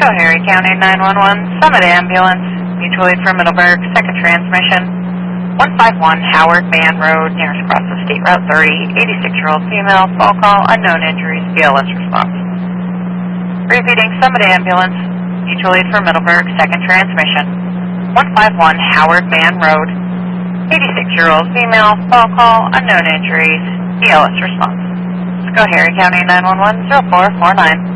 Schoharie County 911, Summit Ambulance, mutual aid for Middleburg, second transmission. 151 Howard Mann Road, nearest cross of State Route 30, 86-year-old female, fall call, unknown injuries, BLS response. Repeating, Summit Ambulance, mutual aid for Middleburg, second transmission. 151 Howard Mann Road, 86-year-old female, fall call, unknown injuries, BLS response. Schoharie County 911, 0449.